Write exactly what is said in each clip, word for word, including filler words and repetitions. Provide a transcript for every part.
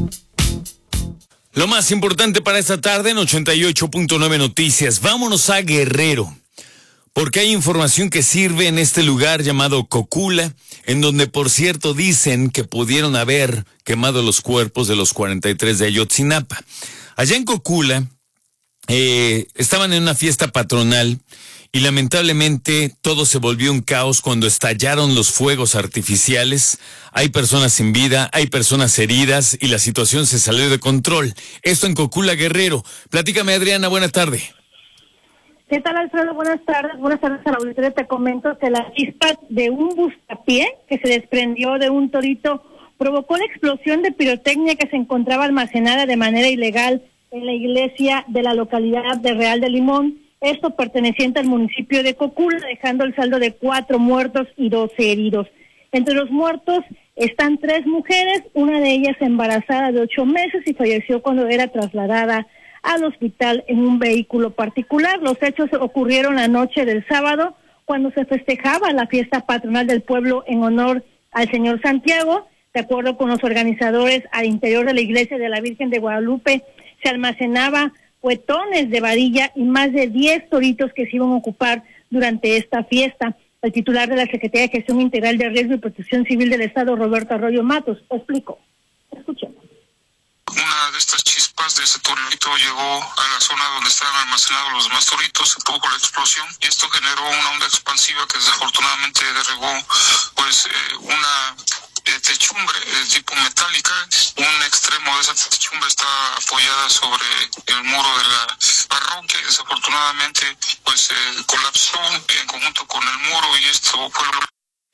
Lo más importante para esta tarde en ochenta y ocho punto nueve Noticias. Vámonos a Guerrero, porque hay información que sirve en este lugar llamado Cocula, en donde, por cierto, dicen que pudieron haber quemado los cuerpos de los cuarenta y tres de Ayotzinapa. Allá en Cocula eh, estaban en una fiesta patronal y lamentablemente todo se volvió un caos cuando estallaron los fuegos artificiales. Hay personas sin vida, hay personas heridas y la situación se salió de control. Esto en Cocula, Guerrero. Platícame, Adriana, buena tarde. ¿Qué tal, Alfredo? Buenas tardes. Buenas tardes a la auditoría. Te comento que la chispa de un buscapié que se desprendió de un torito provocó la explosión de pirotecnia que se encontraba almacenada de manera ilegal en la iglesia de la localidad de Real de Limón. Esto perteneciente al municipio de Cocula, dejando el saldo de cuatro muertos y doce heridos. Entre los muertos están tres mujeres, una de ellas embarazada de ocho meses y falleció cuando era trasladada al hospital en un vehículo particular. Los hechos ocurrieron la noche del sábado, cuando se festejaba la fiesta patronal del pueblo en honor al señor Santiago. De acuerdo con los organizadores, al interior de la iglesia de la Virgen de Guadalupe se almacenaba cuetones de varilla y más de diez toritos que se iban a ocupar durante esta fiesta. El titular de la Secretaría de Gestión Integral de Riesgo y Protección Civil del Estado, Roberto Arroyo Matos, explicó. Escuchemos. Una de estas chispas de ese torito llegó a la zona donde estaban almacenados los demás toritos, se produjo la explosión y esto generó una onda expansiva que desafortunadamente derribó pues eh, una eh, techumbre de tipo metálica. Un extremo de esa techumbre está apoyada sobre el muro de la parroquia y desafortunadamente pues eh, colapsó en conjunto con el muro y esto fue lo...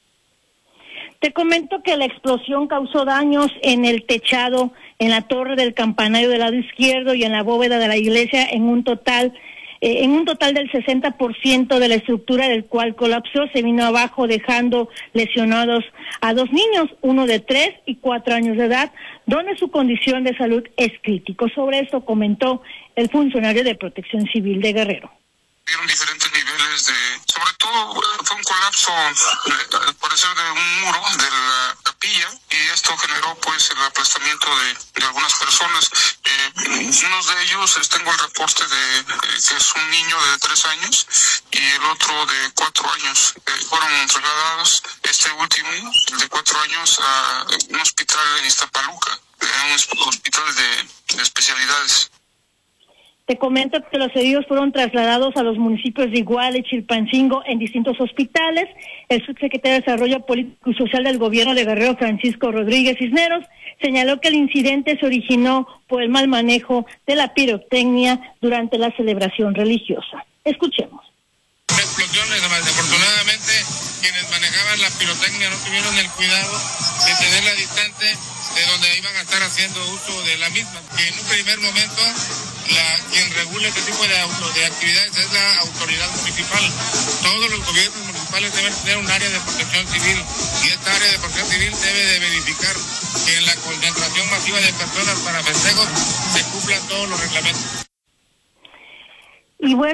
Te comento que la explosión causó daños en el techado, en la torre del campanario del lado izquierdo y en la bóveda de la iglesia en un total eh, en un total del sesenta por ciento de la estructura, del cual colapsó, se vino abajo dejando lesionados a dos niños, uno de tres y cuatro años de edad, donde su condición de salud es crítico. Sobre esto comentó el funcionario de Protección Civil de Guerrero. Vieron diferentes niveles de, sobre todo fue un colapso al parecer de un muro de la capilla y esto generó pues el aplastamiento de, de algunas personas. Eh, unos de ellos les tengo el reporte de eh, que es un niño de tres años y el otro de cuatro años. Eh, fueron trasladados, este último, el de cuatro años, a un hospital en Iztapaluca, un hospital de, de especialidades. Te comento que los heridos fueron trasladados a los municipios de Iguala y Chilpancingo en distintos hospitales. El subsecretario de Desarrollo Político y Social del Gobierno de Guerrero, Francisco Rodríguez Cisneros, señaló que el incidente se originó por el mal manejo de la pirotecnia durante la celebración religiosa. Escuchemos. Explosiones, desafortunadamente, quienes manejaban la pirotecnia no tuvieron el cuidado de tenerla distante de donde iban a estar haciendo uso de la misma. Que en un primer momento, la, quien regula este tipo de, auto, de actividades es la autoridad municipal. Todos los gobiernos municipales deben tener un área de protección civil y esta área de protección civil debe de verificar que en la concentración masiva de personas para festejos se cumplan todos los reglamentos. Y bueno,